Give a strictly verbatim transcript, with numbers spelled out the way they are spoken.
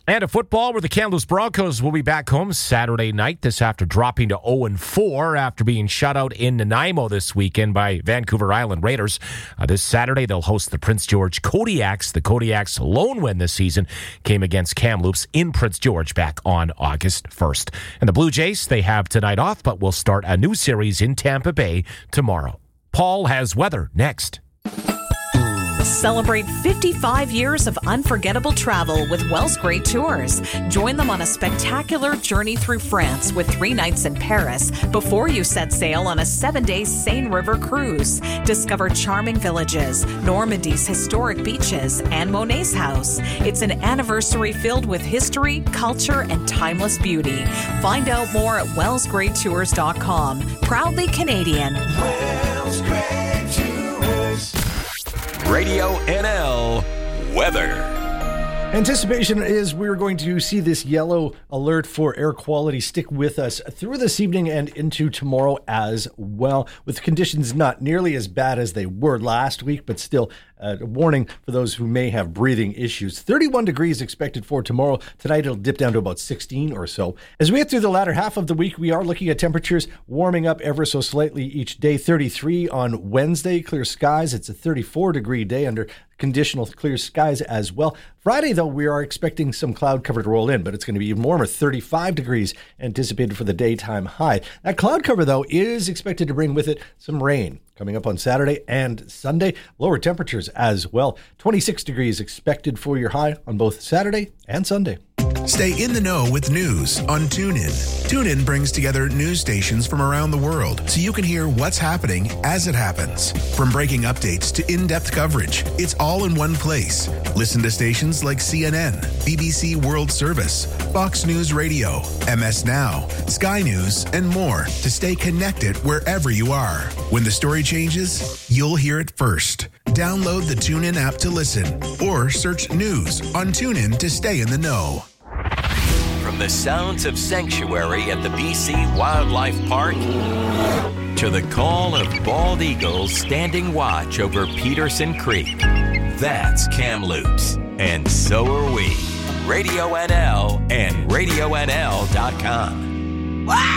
And a football where the Kamloops Broncos will be back home Saturday night. This after dropping to oh and four after being shut out in Nanaimo this weekend by Vancouver Island Raiders. Uh, this Saturday they'll host the Prince George Kodiaks. The Kodiaks' lone win this season came against Kamloops in Prince George back on August first. And the Blue Jays, they have tonight off, but will start a new series in Tampa Bay tomorrow. Paul has weather next. Celebrate fifty-five years of unforgettable travel with Wells Great Tours. Join them on a spectacular journey through France with three nights in Paris before you set sail on a seven-day Seine River cruise. Discover charming villages, Normandy's historic beaches, and Monet's house. It's an anniversary filled with history, culture, and timeless beauty. Find out more at wells great tours dot com. Proudly Canadian. Wells Great Tours. Radio N L weather. Anticipation is we're going to see this yellow alert for air quality stick with us through this evening and into tomorrow as well, with conditions not nearly as bad as they were last week, but still uh, a warning for those who may have breathing issues. thirty-one degrees expected for tomorrow. Tonight it'll dip down to about sixteen or so. As we get through the latter half of the week, we are looking at temperatures warming up ever so slightly each day. thirty-three on Wednesday, clear skies. It's a thirty-four degree day under conditional clear skies as well. Friday, though, we are expecting some cloud cover to roll in, but it's going to be even warmer. thirty-five degrees anticipated for the daytime high. That cloud cover, though, is expected to bring with it some rain coming up on Saturday and Sunday. Lower temperatures as well. twenty-six degrees expected for your high on both Saturday and Sunday. Stay in the know with news on TuneIn. TuneIn brings together news stations from around the world so you can hear what's happening as it happens. From breaking updates to in-depth coverage, it's all in one place. Listen to stations like C N N, B B C World Service, Fox News Radio, M S Now, Sky News, and more to stay connected wherever you are. When the story changes, you'll hear it first. Download the TuneIn app to listen or search news on TuneIn to stay in the know. From the sounds of sanctuary at the B C Wildlife Park to the call of bald eagles standing watch over Peterson Creek, that's Kamloops, and so are we. Radio N L and radio N L dot com.